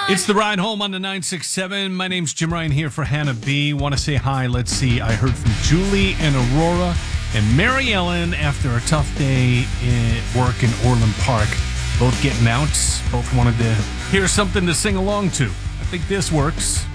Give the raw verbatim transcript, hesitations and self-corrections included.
It's the ride home on the nine six seven. My name's Jim Ryan here for Hannah B. Want to say hi. Let's see. I heard from Julie and Aurora and Mary Ellen after a tough day at work in Orland Park. Both getting out. Both wanted to hear something to sing along to. I think this works.